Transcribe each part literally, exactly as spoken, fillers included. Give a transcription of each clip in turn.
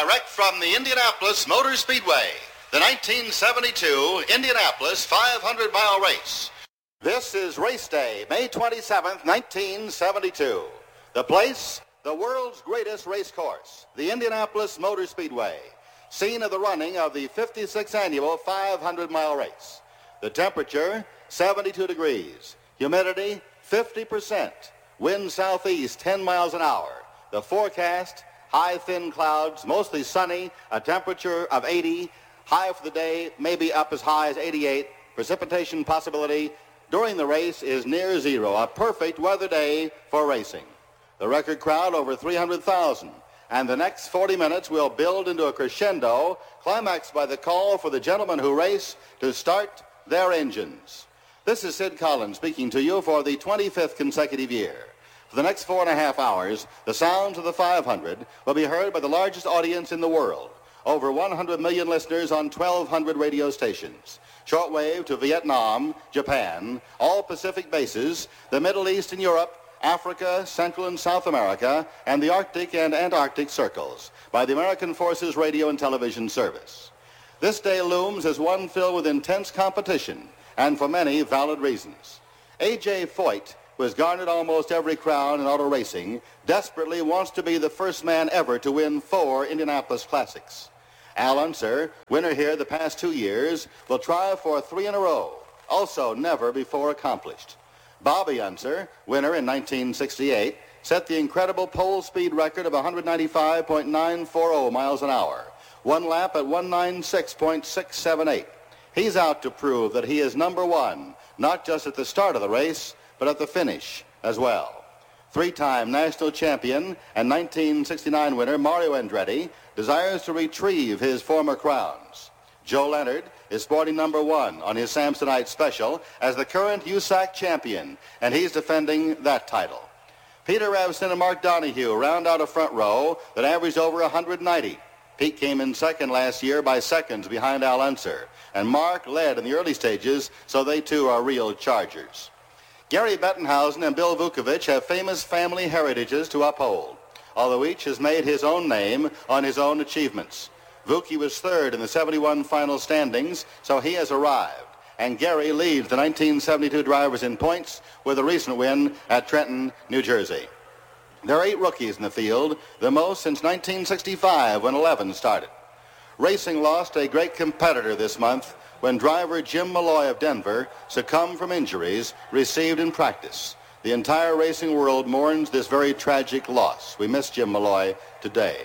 Direct from the Indianapolis Motor Speedway, the nineteen seventy-two Indianapolis five hundred mile race. This is race day, May twenty-seventh, nineteen seventy-two. The place, the world's greatest race course, the Indianapolis Motor Speedway, scene of the running of the fifty-sixth annual five hundred mile race. The temperature, seventy-two degrees. Humidity, fifty percent. Wind southeast, ten miles an hour. The forecast, high thin clouds, mostly sunny, a temperature of eighty. High for the day, maybe up as high as eighty-eight. Precipitation possibility during the race is near zero. A perfect weather day for racing. The record crowd over three hundred thousand. And the next forty minutes will build into a crescendo, climaxed by the call for the gentlemen who race to start their engines. This is Sid Collins speaking to you for the twenty-fifth consecutive year. For the next four and a half hours, the sounds of the five hundred will be heard by the largest audience in the world. Over one hundred million listeners on twelve hundred radio stations. Shortwave to Vietnam, Japan, all Pacific bases, the Middle East and Europe, Africa, Central and South America, and the Arctic and Antarctic circles by the American Forces Radio and Television Service. This day looms as one filled with intense competition, and for many valid reasons. A J. Foyt, who has garnered almost every crown in auto racing, desperately wants to be the first man ever to win four Indianapolis Classics. Al Unser, winner here the past two years, will try for three in a row, also never before accomplished. Bobby Unser, winner in nineteen sixty-eight, set the incredible pole speed record of one ninety-five point nine four zero miles an hour, one lap at one ninety-six point six seven eight. He's out to prove that he is number one, not just at the start of the race, but at the finish as well. Three-time national champion and nineteen sixty-nine winner Mario Andretti desires to retrieve his former crowns. Joe Leonard is sporting number one on his Samsonite Special as the current U S A C champion, and he's defending that title. Peter Ravson and Mark Donohue round out a front row that averaged over one ninety. Pete came in second last year by seconds behind Al Unser, and Mark led in the early stages, so they too are real chargers. Gary Bettenhausen and Bill Vukovich have famous family heritages to uphold, although each has made his own name on his own achievements. Vuki was third in the seventy-one final standings, so he has arrived, and Gary leads the nineteen seventy-two drivers in points with a recent win at Trenton, New Jersey. There are eight rookies in the field, the most since nineteen sixty-five when eleven started. Racing lost a great competitor this month when driver Jim Malloy of Denver succumbed from injuries received in practice. The entire racing world mourns this very tragic loss. We miss Jim Malloy today.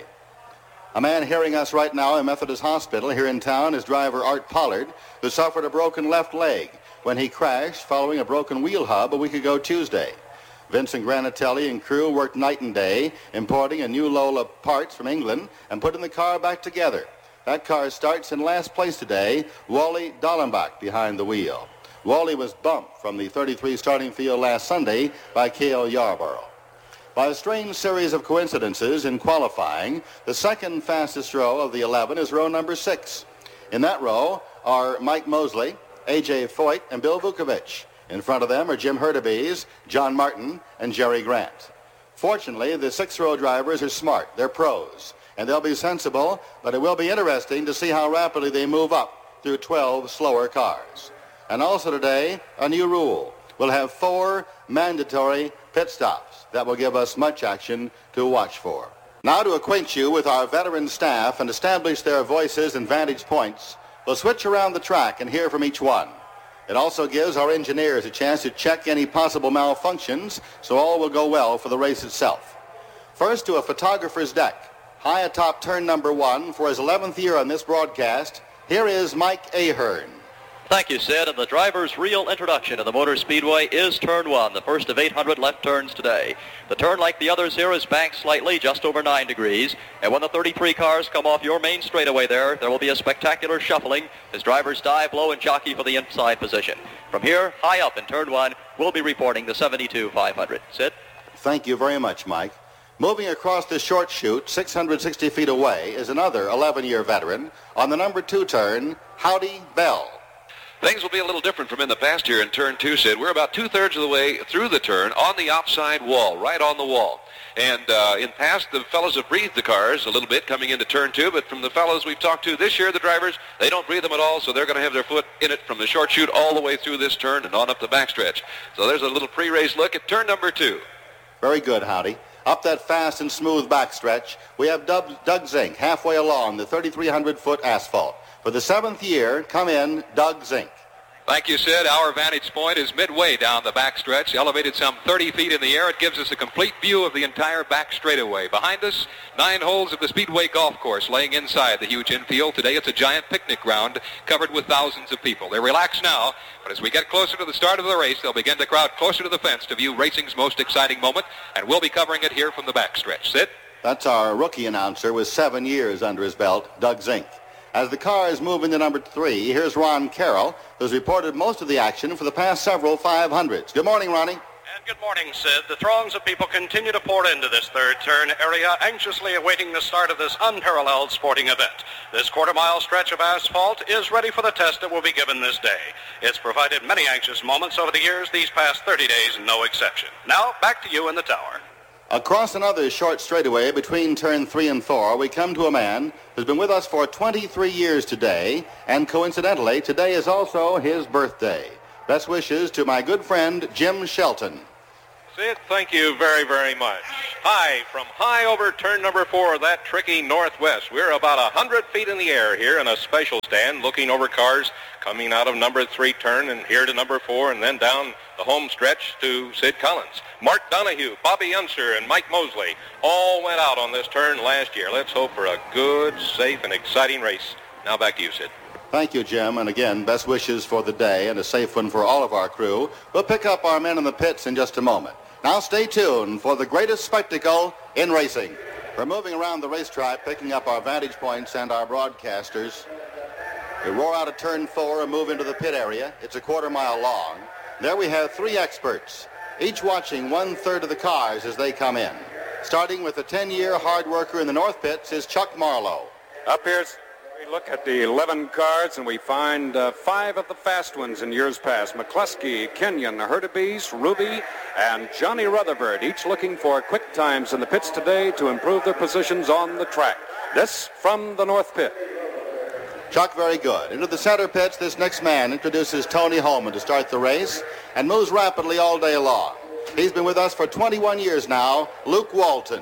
A man hearing us right now in Methodist Hospital here in town is driver Art Pollard, who suffered a broken left leg when he crashed following a broken wheel hub a week ago Tuesday. Vincent Granatelli and crew worked night and day, importing a new Lola parts from England and putting the car back together. That car starts in last place today, Wally Dallenbach behind the wheel. Wally was bumped from the thirty-three starting field last Sunday by Cale Yarborough. By a strange series of coincidences in qualifying, the second fastest row of the eleven is row number six. In that row are Mike Mosley, A J. Foyt, and Bill Vukovich. In front of them are Jim Hurtubise, John Martin, and Jerry Grant. Fortunately, the six-row drivers are smart. They're pros, and they'll be sensible, but it will be interesting to see how rapidly they move up through twelve slower cars. And also today, a new rule. We'll have four mandatory pit stops that will give us much action to watch for. Now, to acquaint you with our veteran staff and establish their voices and vantage points, we'll switch around the track and hear from each one. It also gives our engineers a chance to check any possible malfunctions, so all will go well for the race itself. First, to a photographer's deck. High atop turn number one for his eleventh year on this broadcast, here is Mike Ahern. Thank you, Sid. And the driver's real introduction to the Motor Speedway is turn one, the first of eight hundred left turns today. The turn, like the others here, is banked slightly, just over nine degrees. And when the thirty-three cars come off your main straightaway there, there will be a spectacular shuffling as drivers dive low and jockey for the inside position. From here, high up in turn one, we'll be reporting the seventy-two five hundred. Sid? Thank you very much, Mike. Moving across the short chute, six hundred sixty feet away, is another eleven-year veteran on the number two turn, Howdy Bell. Things will be a little different from in the past here in turn two, Sid. We're about two-thirds of the way through the turn on the outside wall, right on the wall. And uh, in past, the fellows have breathed the cars a little bit coming into turn two, but from the fellows we've talked to this year, the drivers, they don't breathe them at all, so they're going to have their foot in it from the short chute all the way through this turn and on up the backstretch. So there's a little pre-race look at turn number two. Very good, Howdy. Up that fast and smooth backstretch, we have Doug, Doug Zink halfway along the thirty-three hundred foot asphalt. For the seventh year, come in, Doug Zink. Thank you, Sid. Our vantage point is midway down the backstretch, elevated some thirty feet in the air. It gives us a complete view of the entire back straightaway. Behind us, nine holes of the Speedway golf course laying inside the huge infield. Today it's a giant picnic ground covered with thousands of people. They're relaxed now, but as we get closer to the start of the race, they'll begin to crowd closer to the fence to view racing's most exciting moment, and we'll be covering it here from the backstretch. Sid? That's our rookie announcer with seven years under his belt, Doug Zink. As the cars move into number three, here's Ron Carroll, who's reported most of the action for the past several five hundreds. Good morning, Ronnie. And good morning, Sid. The throngs of people continue to pour into this third turn area, anxiously awaiting the start of this unparalleled sporting event. This quarter-mile stretch of asphalt is ready for the test that will be given this day. It's provided many anxious moments over the years, these past thirty days, no exception. Now, back to you in the tower. Across another short straightaway between turn three and four, we come to a man who's been with us for twenty-three years today, and coincidentally, today is also his birthday. Best wishes to my good friend, Jim Shelton. Sid, thank you very, very much. Hi, from high over turn number four of that tricky northwest. We're about one hundred feet in the air here in a special stand looking over cars coming out of number three turn and here to number four and then down the home stretch to Sid Collins. Mark Donahue, Bobby Unser, and Mike Mosley all went out on this turn last year. Let's hope for a good, safe, and exciting race. Now back to you, Sid. Thank you, Jim. And again, best wishes for the day and a safe one for all of our crew. We'll pick up our men in the pits in just a moment. Now stay tuned for the greatest spectacle in racing. We're moving around the racetrack, picking up our vantage points and our broadcasters. We roar out of turn four and move into the pit area. It's a quarter mile long. There we have three experts, each watching one-third of the cars as they come in. Starting with the ten-year hard worker in the north pits is Chuck Marlowe. Up here, we look at the eleven cars, and we find uh, five of the fast ones in years past. McCluskey, Kenyon, Hurtubise, Ruby, and Johnny Rutherford, each looking for quick times in the pits today to improve their positions on the track. This from the north pit. Chuck, very good. Into the center pits, this next man introduces Tony Holman to start the race and moves rapidly all day long. He's been with us for twenty-one years now, Luke Walton.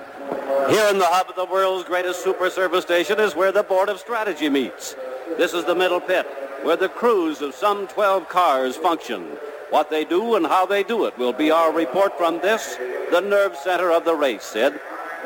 Here in the hub of the world's greatest super service station is where the Board of Strategy meets. This is the middle pit, where the crews of some twelve cars function. What they do and how they do it will be our report from this, the nerve center of the race, Sid.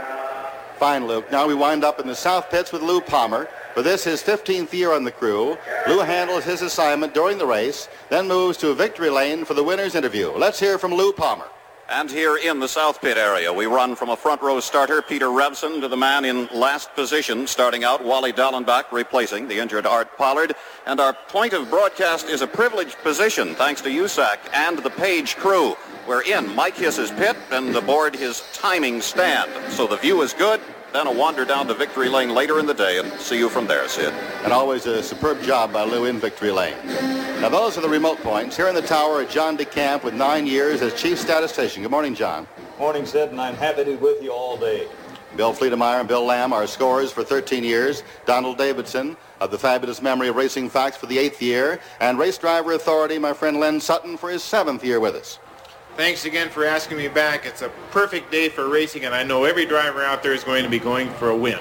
Fine, Luke. Now we wind up in the south pits with Lou Palmer. For this, his fifteenth year on the crew. Lou handles his assignment during the race, then moves to a victory lane for the winner's interview. Let's hear from Lou Palmer. And here in the south pit area, we run from a front row starter, Peter Revson, to the man in last position, starting out, Wally Dallenbach, replacing the injured Art Pollard. And our point of broadcast is a privileged position, thanks to U S A C and the Page crew. We're in Mike Hiss's pit and aboard his timing stand. So the view is good. Then a wander down to Victory Lane later in the day and see you from there, Sid. And always a superb job by Lou in Victory Lane. Now those are the remote points. Here in the tower, John DeCamp with nine years as chief statistician. Good morning, John. Morning, Sid, and I'm happy to be with you all day. Bill Fleetemeyer and Bill Lamb are scorers for thirteen years. Donald Davidson of the Fabulous Memory of Racing Facts for the eighth year. And Race Driver Authority, my friend Len Sutton, for his seventh year with us. Thanks again for asking me back. It's a perfect day for racing, and I know every driver out there is going to be going for a win.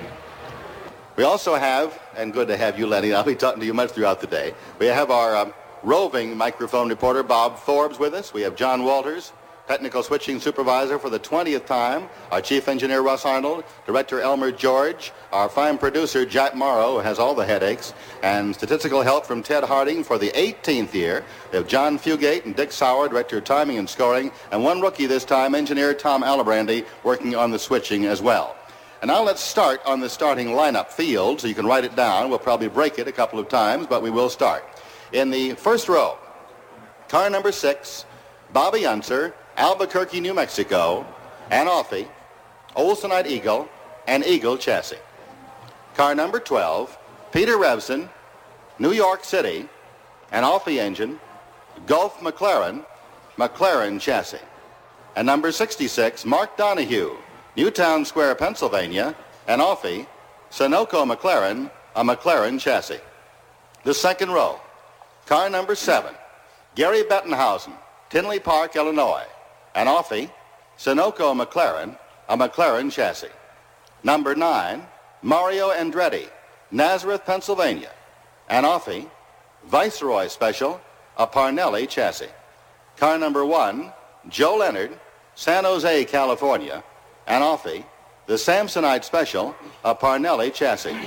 We also have, and good to have you, Lenny, I'll be talking to you much throughout the day, we have our um, roving microphone reporter, Bob Forbes, with us. We have John Walters, technical switching supervisor for the twentieth time, our chief engineer, Russ Arnold, director, Elmer George, our fine producer, Jack Morrow, who has all the headaches, and statistical help from Ted Harding for the eighteenth year. We have John Fugate and Dick Sauer, director of timing and scoring, and one rookie this time, engineer Tom Alabrandy, working on the switching as well. And now let's start on the starting lineup field, so you can write it down. We'll probably break it a couple of times, but we will start. In the first row, car number six, Bobby Unser, Albuquerque, New Mexico, Anafi, Olsonite Eagle, and Eagle Chassis. Car number twelve, Peter Revson, New York City, an Offie engine, Gulf McLaren, McLaren chassis. And number sixty-six, Mark Donahue, Newtown Square, Pennsylvania, an Offie, Sunoco McLaren, a McLaren chassis. The second row, car number seven, Gary Bettenhausen, Tinley Park, Illinois, an Offie, Sunoco McLaren, a McLaren chassis. Number nine, Mario Andretti, Nazareth, Pennsylvania, an Offie, Viceroy Special, a Parnelli chassis. Car number one, Joe Leonard, San Jose, California, an Offie, the Samsonite Special, a Parnelli chassis.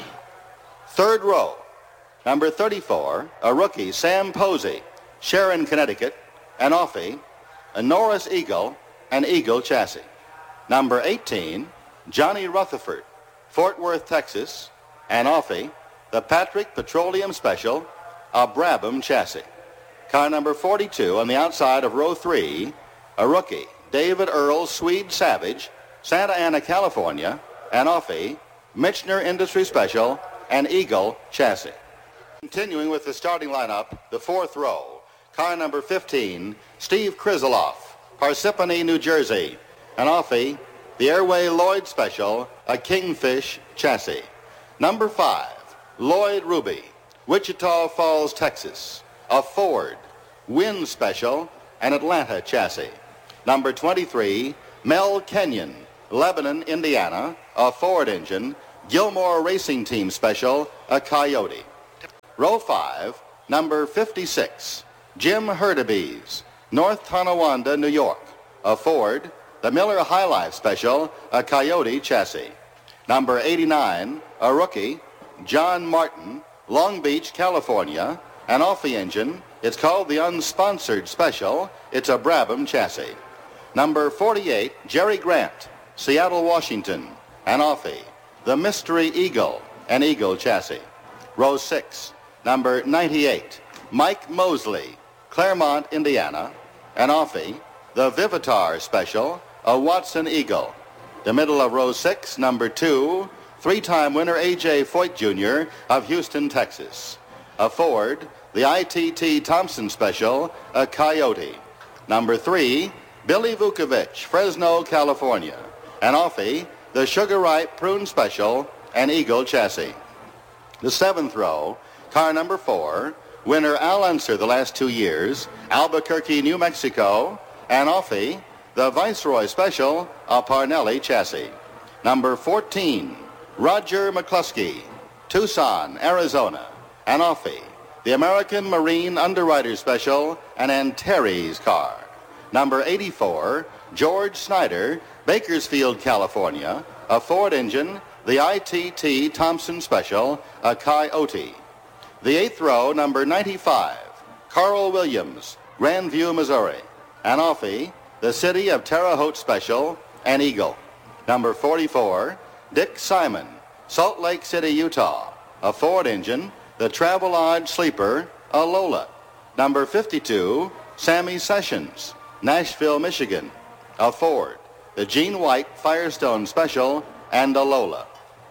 Third row, number thirty-four, a rookie, Sam Posey, Sharon, Connecticut, an Offie, a Norris Eagle, an Eagle chassis. Number eighteen, Johnny Rutherford, Fort Worth, Texas, an Offie, the Patrick Petroleum Special, a Brabham chassis. Car number forty-two on the outside of row three, a rookie, David Earl Swede Savage, Santa Ana, California, an Offie, Michener Industry Special, an Eagle chassis. Continuing with the starting lineup, the fourth row, car number fifteen, Steve Krizeloff, Parsippany, New Jersey, an Offie, the Airway Lloyd Special, a Kingfish chassis. Number five, Lloyd Ruby, Wichita Falls, Texas, a Ford, Wind Special, an Atlanta chassis. Number twenty-three, Mel Kenyon, Lebanon, Indiana, a Ford engine, Gilmore Racing Team Special, a Coyote. Row five, number fifty-six, Jim Hurtubise, North Tonawanda, New York, a Ford, the Miller High Life Special, a Coyote chassis. Number eighty-nine, a rookie, John Martin, Long Beach, California, an Offie engine. It's called the Unsponsored Special. It's a Brabham chassis. Number forty-eight, Jerry Grant, Seattle, Washington, an Offie, the Mystery Eagle, an Eagle chassis. Row six, number ninety-eight, Mike Mosley, Claremont, Indiana, an Offie, the Vivitar Special, a Watson Eagle. The middle of row six, number two, three-time winner A J Foyt Junior of Houston, Texas, a Ford, the I T T Thompson Special, a Coyote. Number three, Billy Vukovich, Fresno, California, an Offie, the Sugar Ripe Prune Special, an Eagle chassis. The seventh row, car number four, winner Al Unser the last two years, Albuquerque, New Mexico, an Offie, the Viceroy Special, a Parnelli chassis. Number fourteen, Roger McCluskey, Tucson, Arizona, an Offie, the American Marine Underwriter Special, an Antares car. Number eighty-four, George Snyder, Bakersfield, California, a Ford engine, the I T T Thompson Special, a Coyote. The eighth row, number ninety-five, Carl Williams, Grandview, Missouri, an Offie, the City of Terre Haute Special, an Eagle. Number forty-four, Dick Simon, Salt Lake City, Utah, a Ford engine, the Travelodge Sleeper, a Lola. Number fifty-two, Sammy Sessions, Nashville, Michigan, a Ford, the Gene White Firestone Special, and a Lola.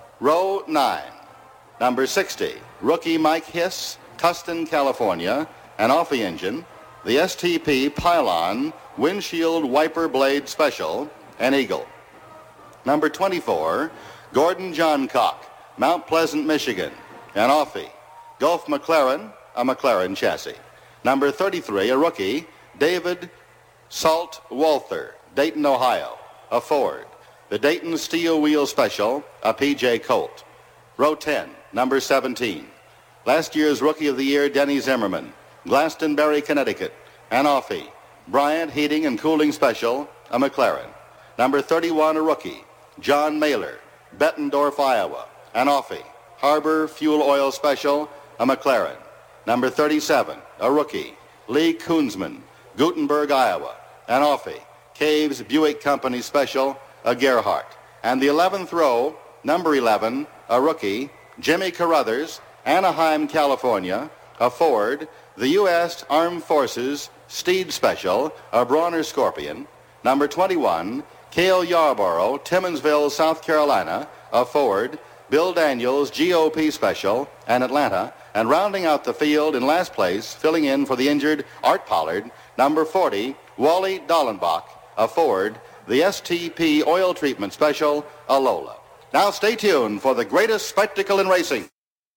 Row nine, number sixty, rookie Mike Hiss, Tustin, California, an Offie engine, the S T P Pylon Windshield Wiper Blade Special, an Eagle. Number twenty-four, Gordon Johncock, Mount Pleasant, Michigan, an Offie, Gulf McLaren, a McLaren chassis. Number thirty-three, a rookie, David Salt Walther, Dayton, Ohio, a Ford, the Dayton Steel Wheel Special, a P J Colt. Row ten, number seventeen, last year's Rookie of the Year, Denny Zimmerman, Glastonbury, Connecticut, an Offie, Bryant Heating and Cooling Special, a McLaren. Number thirty-one, a rookie, John Mailer, Bettendorf, Iowa, an Offie, Harbor Fuel Oil Special, a McLaren. Number thirty-seven, a rookie, Lee Koonsman, Gutenberg, Iowa, an Offie, Caves Buick Company Special, a Gerhardt. And the eleventh row, number eleven, a rookie, Jimmy Carruthers, Anaheim, California, a Ford, the U S Armed Forces Steed Special, a Bronner Scorpion. Number twenty-one, Cale Yarborough, Timmonsville, South Carolina, a Ford, Bill Daniels G O P Special and Atlanta, and rounding out the field in last place, filling in for the injured Art Pollard, number forty, Wally Dallenbach, a Ford, the S T P Oil Treatment Special, a Lola. Now stay tuned for the greatest spectacle in racing.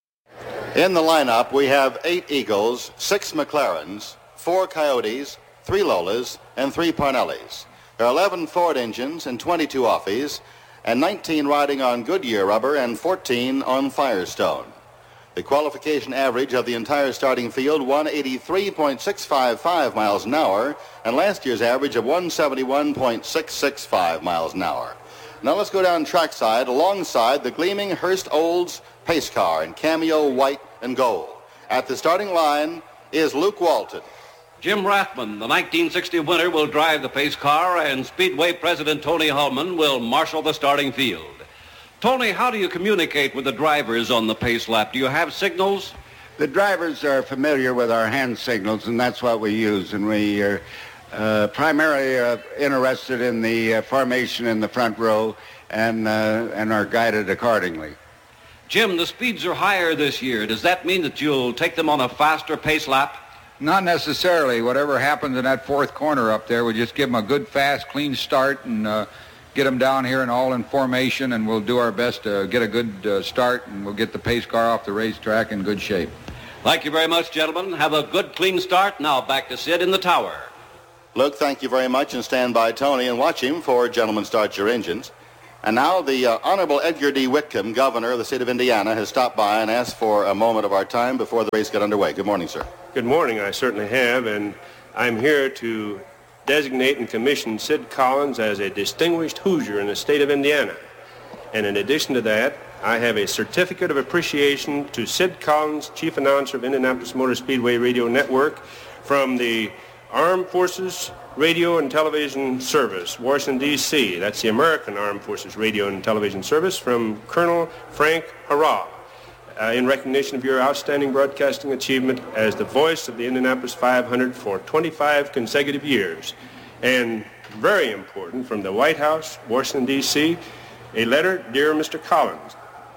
In the lineup, we have eight Eagles, six McLarens, four Coyotes, three Lolas, and three Parnellis. There are eleven Ford engines and twenty-two Offies, and nineteen riding on Goodyear rubber and fourteen on Firestone. The qualification average of the entire starting field, one eighty-three point six five five miles an hour, and last year's average of one seventy-one point six six five miles an hour. Now let's go down trackside alongside the gleaming Hurst Olds pace car in cameo white and gold. At the starting line is Luke Walton. Jim Rathman, the nineteen sixty winner, will drive the pace car, and Speedway President Tony Hullman will marshal the starting field. Tony, how do you communicate with the drivers on the pace lap? Do you have signals? The drivers are familiar with our hand signals, and that's what we use, and we are uh, primarily uh, interested in the uh, formation in the front row and, uh, and are guided accordingly. Jim, the speeds are higher this year. Does that mean that you'll take them on a faster pace lap? Not necessarily. Whatever happens in that fourth corner up there, we just give them a good, fast, clean start and uh, get them down here and all in formation, and we'll do our best to get a good uh, start, and we'll get the pace car off the racetrack in good shape. Thank you very much, gentlemen. Have a good, clean start. Now back to Sid in the tower. Luke, thank you very much, and stand by Tony and watch him for Gentlemen Start Your Engines. And now the uh, Honorable Edgar D. Whitcomb, Governor of the state of Indiana, has stopped by and asked for a moment of our time before the race got underway. Good morning, sir. Good morning. I certainly have, and I'm here to designate and commission Sid Collins as a distinguished Hoosier in the state of Indiana. And in addition to that, I have a certificate of appreciation to Sid Collins, Chief Announcer of Indianapolis Motor Speedway Radio Network, from the Armed Forces Radio and Television Service, Washington, D C That's the American Armed Forces Radio and Television Service, from Colonel Frank Harrah, uh, in recognition of your outstanding broadcasting achievement as the voice of the Indianapolis five hundred for twenty-five consecutive years. And very important, from the White House, Washington, D C, a letter, Dear Mister Collins,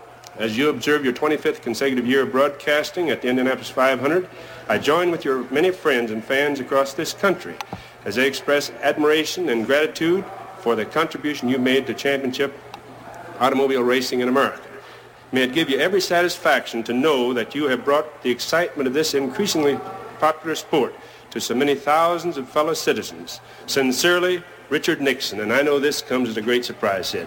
as you observe your twenty-fifth consecutive year of broadcasting at the Indianapolis five hundred, I join with your many friends and fans across this country as they express admiration and gratitude for the contribution you made to championship automobile racing in America. May it give you every satisfaction to know that you have brought the excitement of this increasingly popular sport to so many thousands of fellow citizens. Sincerely, Richard Nixon, and I know this comes as a great surprise, Sid.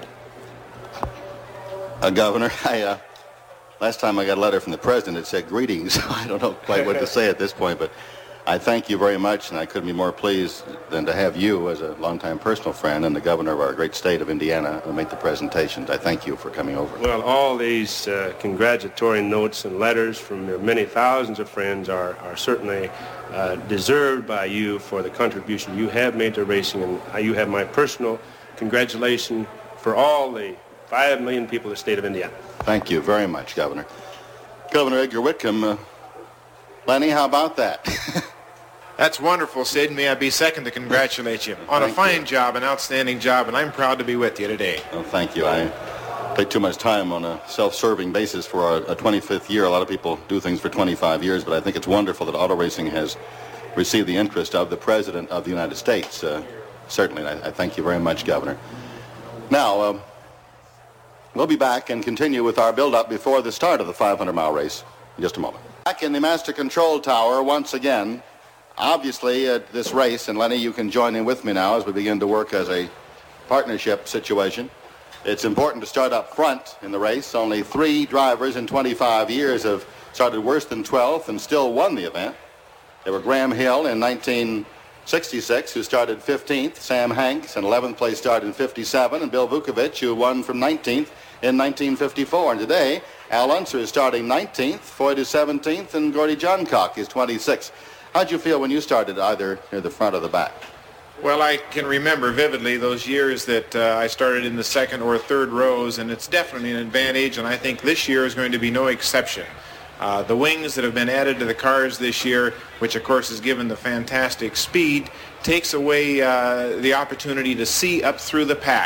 Uh, Governor, I, uh, last time I got a letter from the President, it said greetings, so I don't know quite what to say at this point, but I thank you very much, and I couldn't be more pleased than to have you as a longtime personal friend and the governor of our great state of Indiana make the presentations. I thank you for coming over. Well, all these uh, congratulatory notes and letters from your many thousands of friends are, are certainly uh, deserved by you for the contribution you have made to racing, and you have my personal congratulations for all the five million people in the state of Indiana. Thank you very much, Governor. Governor Edgar Whitcomb, uh, Lenny, how about that? That's wonderful, Sid. May I be second to congratulate you on Thank a fine you. job, an outstanding job, and I'm proud to be with you today. Well, thank you. I take too much time on a self-serving basis for our, a twenty-fifth year. A lot of people do things for twenty-five years, but I think it's wonderful that auto racing has received the interest of the President of the United States. Uh, certainly, I, I thank you very much, Governor. Now, um, we'll be back and continue with our build-up before the start of the five hundred mile race in just a moment. Back in the Master Control Tower once again. Obviously, at this race, and Lenny, you can join in with me now as we begin to work as a partnership situation. It's important to start up front in the race. Only three drivers in twenty-five years have started worse than twelfth and still won the event. They were Graham Hill in nineteen sixty-six, who started fifteenth, Sam Hanks, an eleventh place start in fifty-seven, and Bill Vukovich, who won from nineteenth in nineteen fifty-four. And today, Al Unser is starting nineteenth, Foyt is seventeenth, and Gordy Johncock is twenty-sixth. How'd you feel when you started either near the front or the back? Well, I can remember vividly those years that uh, I started in the second or third rows, and it's definitely an advantage, and I think this year is going to be no exception. Uh, the wings that have been added to the cars this year, which of course has given the fantastic speed, takes away uh, the opportunity to see up through the pack.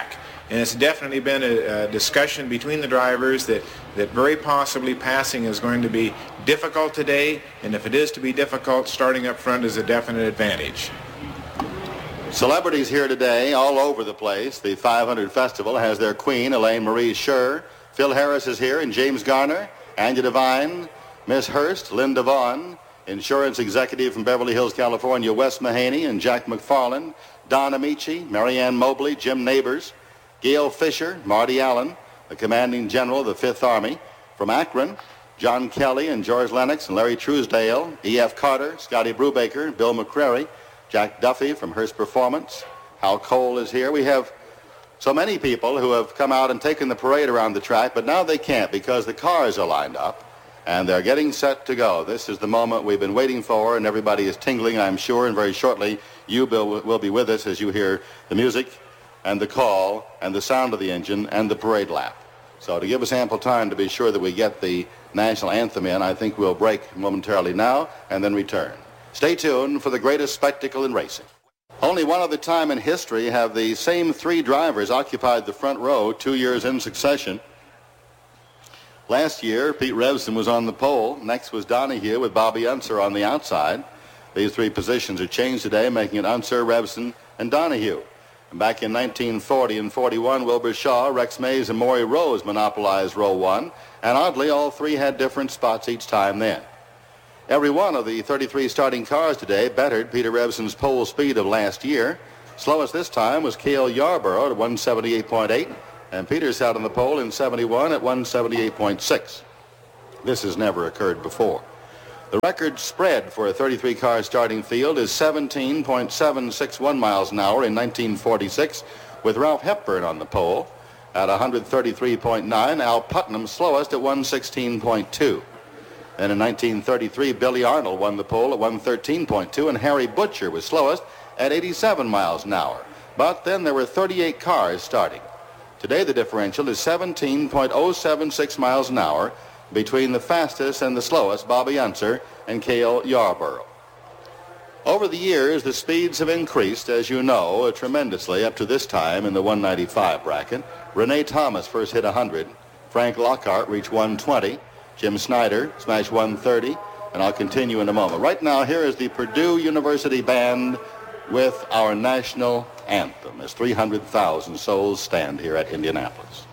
And it's definitely been a, a discussion between the drivers that, that very possibly passing is going to be difficult today, and if it is to be difficult, starting up front is a definite advantage. Celebrities here today all over the place. The five hundred Festival has their queen, Elaine Marie Scher. Phil Harris is here, and James Garner, Anya Devine, Miss Hurst, Linda Vaughn, insurance executive from Beverly Hills, California, Wes Mahaney, and Jack McFarland, Don Amici, Marianne Mobley, Jim Neighbors, Gail Fisher, Marty Allen, the commanding general of the Fifth Army. From Akron, John Kelly and George Lennox and Larry Truesdale, E F Carter, Scotty Brubaker, Bill McCrary, Jack Duffy from Hearst Performance. Hal Cole is here. We have so many people who have come out and taken the parade around the track, but now they can't because the cars are lined up and they're getting set to go. This is the moment we've been waiting for, and everybody is tingling, I'm sure, and very shortly you, Bill, will be with us as you hear the music and the call and the sound of the engine and the parade lap. So to give us ample time to be sure that we get the national anthem in, I think we'll break momentarily now and then return. Stay tuned for the greatest spectacle in racing. Only one other time in history have the same three drivers occupied the front row two years in succession. Last year, Pete Revson was on the pole. Next was Donahue with Bobby Unser on the outside. These three positions are changed today, making it Unser, Revson, and Donahue. And back in nineteen forty and forty-one, Wilbur Shaw, Rex Mays, and Maury Rose monopolized row one. And oddly, all three had different spots each time then. Every one of the thirty-three starting cars today bettered Peter Revson's pole speed of last year. Slowest this time was Cale Yarborough at one seventy-eight point eight, and Peter sat on the pole in seventy-one at one seventy-eight point six. This has never occurred before. The record spread for a thirty-three car starting field is seventeen point seven six one miles an hour in nineteen forty-six, with Ralph Hepburn on the pole at one thirty-three point nine, Al Putnam slowest at one sixteen point two. Then in nineteen thirty-three, Billy Arnold won the pole at one thirteen point two, and Harry Butcher was slowest at eighty-seven miles an hour. But then there were thirty-eight cars starting. Today the differential is seventeen point oh seven six miles an hour between the fastest and the slowest, Bobby Unser and Cale Yarborough. Over the years, the speeds have increased, as you know, tremendously up to this time in the one ninety-five bracket. Renee Thomas first hit one hundred. Frank Lockhart reached one twenty. Jim Snyder smashed one thirty, and I'll continue in a moment. Right now, here is the Purdue University Band with our national anthem as three hundred thousand souls stand here at Indianapolis.